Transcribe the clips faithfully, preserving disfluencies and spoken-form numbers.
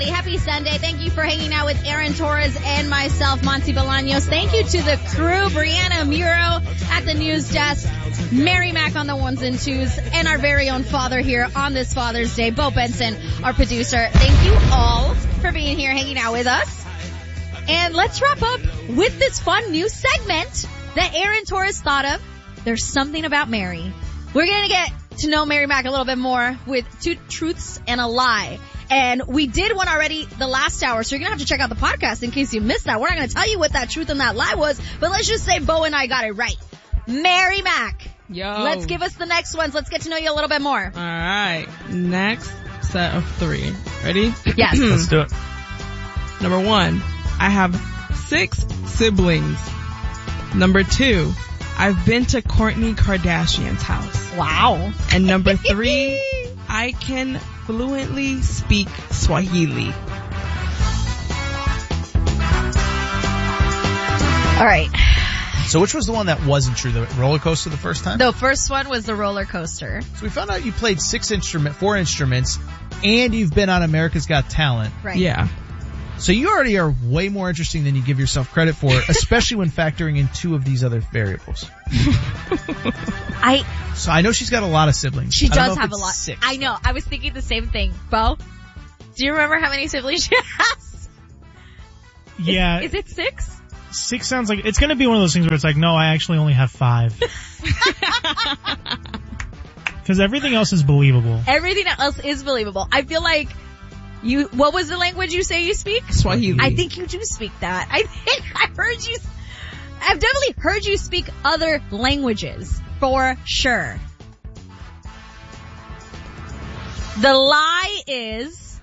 Happy Sunday. Thank you for hanging out with Aaron Torres and myself, Monty Bolaños. Thank you to the crew, Brianna Muro at the news desk, Mary Mack on the ones and twos, and our very own father here on this Father's Day, Bo Benson, our producer. Thank you all for being here, hanging out with us. And let's wrap up with this fun new segment that Aaron Torres thought of. There's something about Mary. We're going to get to know Mary Mack a little bit more with two truths and a lie. And we did one already the last hour, so you're going to have to check out the podcast in case you missed that. We're not going to tell you what that truth and that lie was, but let's just say Bo and I got it right. Mary Mack. Yo. Let's give us the next ones. Let's get to know you a little bit more. All right. Next set of three. Ready? Yes. Let's do it. Number one, I have six siblings. Number two, I've been to Kourtney Kardashian's house. Wow. And number three, I can fluently speak Swahili. All right. So which was the one that wasn't true? The roller coaster the first time? The first one was the roller coaster. So we found out you played six instrument, four instruments, and you've been on America's Got Talent. Right. Yeah. So you already are way more interesting than you give yourself credit for, especially when factoring in two of these other variables. I. So I know she's got a lot of siblings. She I don't know does if have a it's lot. Six, I know. I was thinking the same thing. Bo, do you remember how many siblings she has? Yeah. Is, is it six? Six sounds like, it's gonna be one of those things where it's like, no, I actually only have five. Cause everything else is believable. Everything else is believable. I feel like you, what was the language you say you speak? Swahili. I think you do speak that. I think I heard you, I've definitely heard you speak other languages. For sure. The lie is,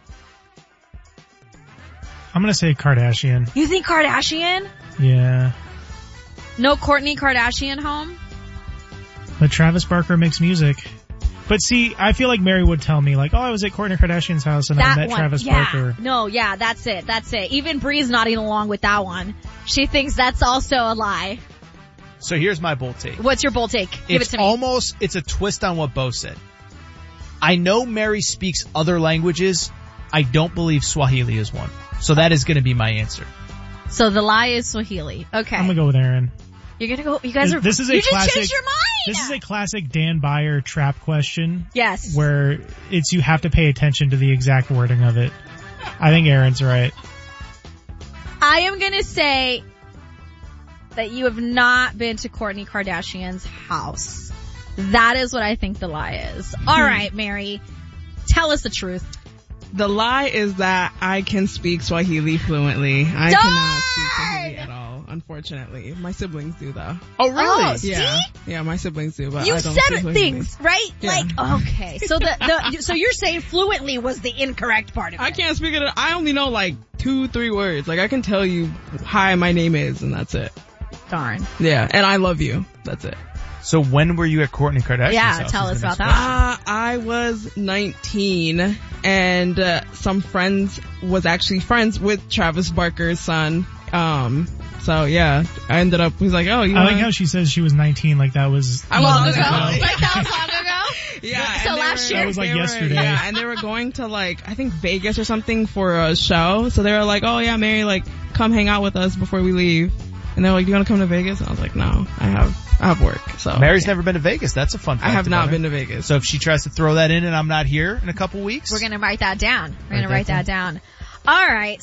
I'm gonna say Kardashian. you think Kardashian? Yeah. No Kourtney Kardashian home? But Travis Barker makes music. But see, I feel like Mary would tell me, like, oh, I was at Kourtney Kardashian's house and That I met one, Travis yeah. Barker. No, yeah, that's it, that's it. Even Bree's nodding along with that one. She thinks that's also a lie. So here's my bold take. What's your bold take? Give It's it to me. almost, it's a twist on what Bo said. I know Mary speaks other languages. I don't believe Swahili is one. So that is going to be my answer. So the lie is Swahili. Okay. I'm gonna go with Aaron. You're gonna go, you guys are, This is a you just classic- changed your mind! This is a classic Dan Byer trap question. Yes. Where it's, you have to pay attention to the exact wording of it. I think Aaron's right. I am gonna say that you have not been to Kourtney Kardashian's house. That is what I think the lie is. All right, Mary, tell us the truth. The lie is that I can speak Swahili fluently. I Darn! cannot speak Swahili at all, unfortunately. My siblings do though. Oh, really? Oh, Yeah. see? Yeah, my siblings do, but You I don't said speak Swahili. things, right? Yeah. Like, okay. So the, the, so you're saying fluently was the incorrect part of it. I can't speak it. I only know like two, three words. Like I can tell you, hi, my name is, and that's it. Darn. Yeah, and I love you. That's it. So when were you at Kourtney Kardashian's Yeah, house? tell is us the about next that. Uh, I was nineteen, and uh, some friends was actually friends with Travis Barker's son. Um, so yeah, I ended up, he's like, oh, you I like wanna- how she says she was nineteen, like that was I Long was ago? ago. Like that was long ago? Yeah. So and they last were- year? That was like they were- yesterday. Yeah, and they were going to like, I think Vegas or something for a show. So they were like, oh yeah, Mary, like, come hang out with us before we leave. And they were like, do you want to come to Vegas? And I was like, no, I have, I have work. So Mary's yeah. never been to Vegas. That's a fun fact. I have about not her. been to Vegas. So if she tries to throw that in and I'm not here in a couple weeks. We're gonna write that down. We're Write gonna that write that down. Alright,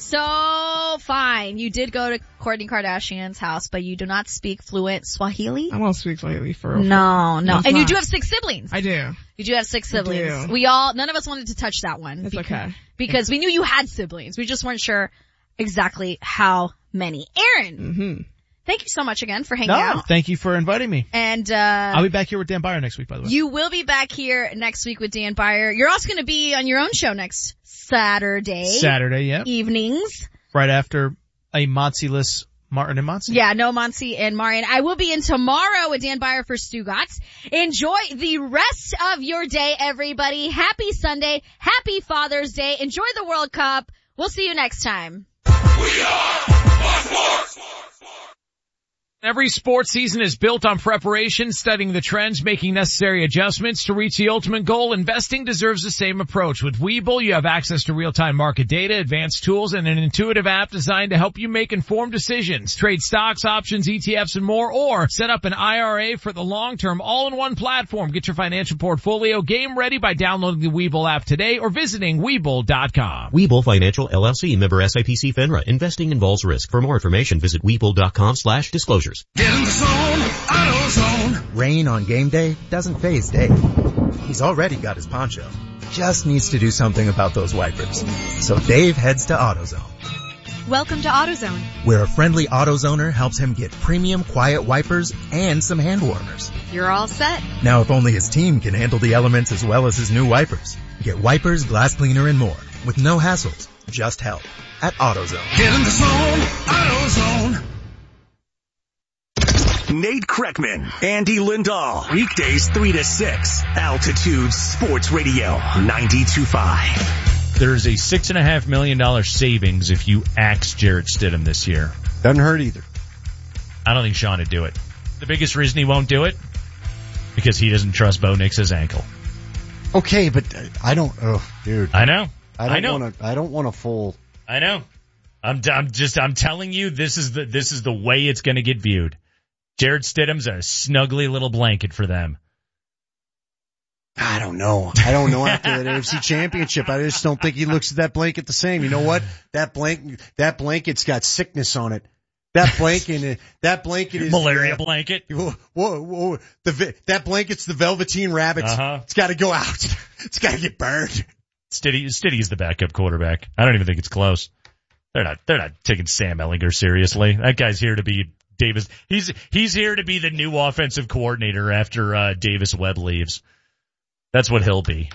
so fine. You did go to Kourtney Kardashian's house, but you do not speak fluent Swahili? I won't speak Swahili for real. No, no. It's And you not. do have six siblings. I do. You do have six siblings. do. We all, none of us wanted to touch that one. It's because, okay. Because we knew you had siblings. We just weren't sure exactly how many. Aaron, Mm-hmm. thank you so much again for hanging No, out. thank you for inviting me. And, uh, I'll be back here with Dan Byer next week, by the way. you will be back here next week with Dan Byer. You're also going to be on your own show next Saturday. Saturday, yeah. Evenings. Right after a Monty-less Martin and Monty. Yeah, no Monty and Marian. I will be in tomorrow with Dan Byer for Stugotz. Enjoy the rest of your day, everybody. Happy Sunday. Happy Father's Day. Enjoy the World Cup. We'll see you next time. We are Every sports season is built on preparation, studying the trends, making necessary adjustments to reach the ultimate goal. Investing deserves the same approach. With Webull, you have access to real-time market data, advanced tools, and an intuitive app designed to help you make informed decisions. Trade stocks, options, E T Fs, and more, or set up an I R A for the long term, all in one platform. Get your financial portfolio game ready by downloading the Webull app today or visiting Webull dot com. Webull Financial L L C, member S I P C FINRA. Investing involves risk. For more information, visit Webull dot com slash disclosures. Get in the zone, AutoZone. Rain on game day doesn't faze Dave. He's already got his poncho. Just needs to do something about those wipers. So Dave heads to AutoZone. Welcome to AutoZone, where a friendly AutoZoner helps him get premium quiet wipers and some hand warmers. You're all set. Now if only his team can handle the elements as well as his new wipers. Get wipers, glass cleaner, and more with no hassles, just help at AutoZone. Get in the zone, AutoZone. Nate Kreckman, Andy Lindahl, weekdays three to six, Altitude Sports Radio, ninety-two point five. There's a six and a half million dollar savings if you axe Jarrett Stidham this year. Doesn't hurt either. I don't think Sean would do it. The biggest reason he won't do it, because he doesn't trust Bo Nix's ankle. Okay, but I don't. Oh, dude. I know. I don't I know. want to. I don't want a full. I know. I'm. I'm just. I'm telling you, this is the. This is the way it's going to get viewed. Jarrett Stidham's a snuggly little blanket for them. I don't know. I don't know after that A F C Championship. I just don't think he looks at that blanket the same. You know what? That blanket, that blanket's got sickness on it. That blanket, that blanket is malaria uh, blanket. Whoa, whoa, whoa. The that blanket's the Velveteen Rabbit. Uh-huh. It's got to go out. It's got to get burned. Stiddy, Stiddy's the backup quarterback. I don't even think it's close. They're not. They're not taking Sam Ehlinger seriously. That guy's here to be Davis. He's he's here to be the new offensive coordinator after uh, Davis Webb leaves. That's what he'll be.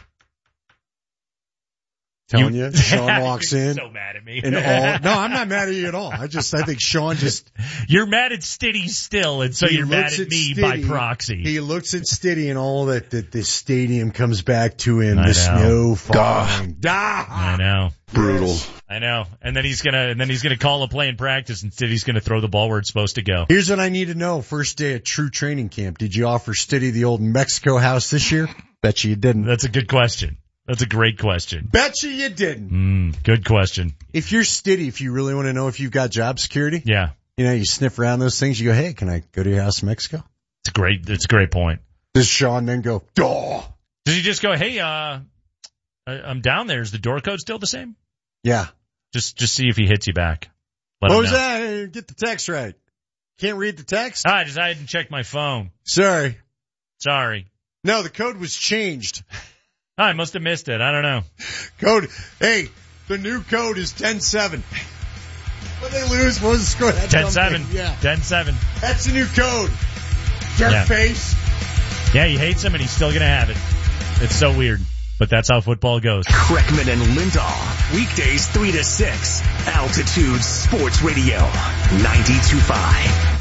Telling you, you Sean walks in. So mad at me. And all, no, I'm not mad at you at all. I just, I think Sean just. You're mad at Stiddy still, and so you're mad at, at me Stiddy, by proxy. He looks at Stiddy and all that, that this stadium comes back to him. I the know. snow falling. I know. Brutal. I know. And then he's gonna, and then he's gonna call a play in practice, and Stiddy's gonna throw the ball where it's supposed to go. Here's what I need to know. First day at true training camp. Did you offer Stiddy the old Mexico house this year? Bet you you didn't. That's a good question. That's a great question. Bet you you didn't. Mm, good question. If you're Stiddy, if you really want to know if you've got job security, yeah, you know, you sniff around those things. You go, hey, can I go to your house in Mexico? It's a great. It's a great point. Does Sean then go, duh? Does he just go, hey, uh, I'm down there. Is the door code still the same? Yeah. Just, just see if he hits you back. Let what was that? Get the text right. Can't read the text? I just, I hadn't checked my phone. Sorry. Sorry. No, the code was changed. I must have missed it. I don't know. Code. Hey, the new code is ten seven. When they lose, what was the score? ten seven. Yeah. ten seven. That's the new code. Jerk yeah. face. Yeah, he hates him and he's still going to have it. It's so weird. But that's how football goes. Kreckman and Lindahl. Weekdays three to six. Altitude Sports Radio. ninety-two point five.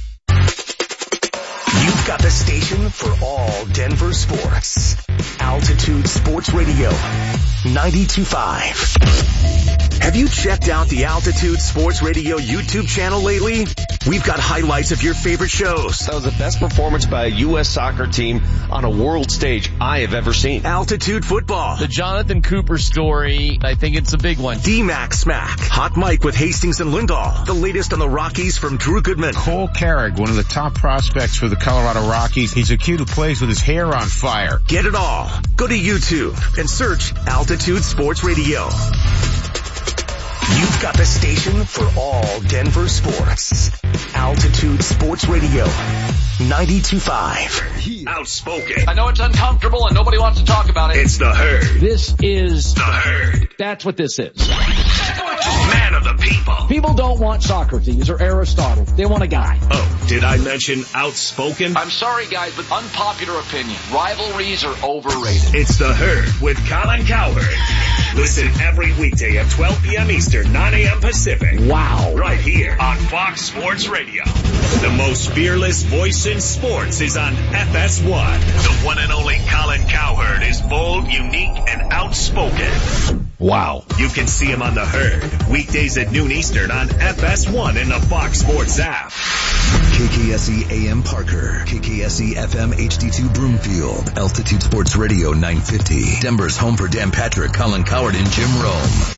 You've got the station for all Denver sports. Altitude Sports Radio. ninety-two point five. Have you checked out the Altitude Sports Radio YouTube channel lately? We've got highlights of your favorite shows. That was the best performance by a U S soccer team on a world stage I have ever seen. Altitude Football. The Jonathan Cooper story, I think it's a big one. D-Mac Smack. Hot Mike with Hastings and Lindahl. The latest on the Rockies from Drew Goodman. Cole Carrick, one of the top prospects for the Colorado Rockies. He's a kid who plays with his hair on fire. Get it all. Go to YouTube and search Altitude Sports Radio. You've got the station for all Denver sports. Altitude Sports Radio. ninety-two point five. Outspoken. I know it's uncomfortable and nobody wants to talk about it. It's the Herd. This is the Herd. That's what this is. Man of the people. People don't want Socrates or Aristotle. They want a guy. Oh, did I mention outspoken? I'm sorry, guys, but unpopular opinion. Rivalries are overrated. It's the Herd with Colin Cowherd. Listen every weekday at twelve p.m. Eastern, nine a.m. Pacific. Wow. Right here on Fox Sports Radio. The most fearless voice in sports is on F S one. The one and only Colin Cowherd is bold, unique, and outspoken. Wow. You can see him on the Herd third, weekdays at noon Eastern on F S one and the Fox Sports app. K K S E A M Parker, K K S E F M H D two Broomfield, Altitude Sports Radio nine fifty, Denver's home for Dan Patrick, Colin Coward, and Jim Rome.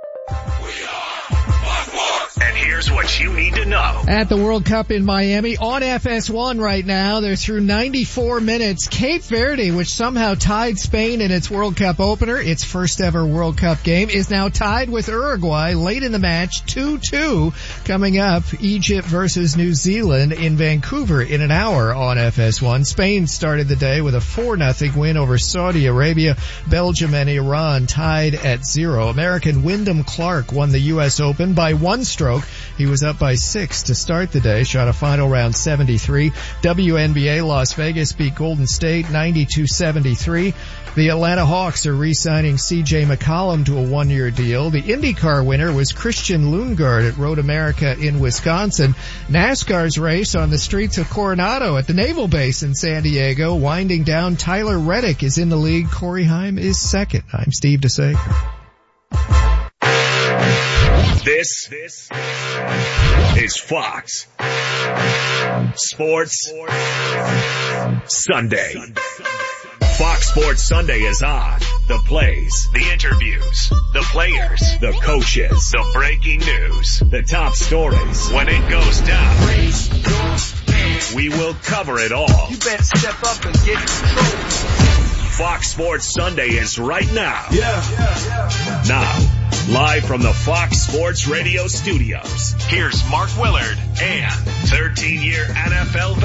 And here's what you need to know. At the World Cup in Miami on F S one right now, they're through ninety-four minutes. Cape Verde, which somehow tied Spain in its World Cup opener, its first ever World Cup game, is now tied with Uruguay late in the match, two two. Coming up, Egypt versus New Zealand in Vancouver in an hour on F S one. Spain started the day with a four nothing win over Saudi Arabia. Belgium and Iran tied at zero. American Wyndham Clark won the U S Open by one stroke. He was up by six to start the day, shot a final round seventy-three. W N B A Las Vegas beat Golden State ninety-two seventy-three. The Atlanta Hawks are re-signing C J McCollum to a one-year deal. The IndyCar winner was Christian Lundgaard at Road America in Wisconsin. NASCAR's race on the streets of Coronado at the Naval Base in San Diego winding down. Tyler Reddick is in the lead. Corey Heim is second. I'm Steve DeSager. This, this is Fox Sports Sunday. Fox Sports Sunday is on. The plays, the interviews, the players, the coaches, the breaking news, the top stories. When it goes down, we will cover it all. You better step up and get control. Fox Sports Sunday is right now. Yeah. yeah, yeah. Now, live from the Fox Sports Radio studios, here's Mark Willard and thirteen-year N F L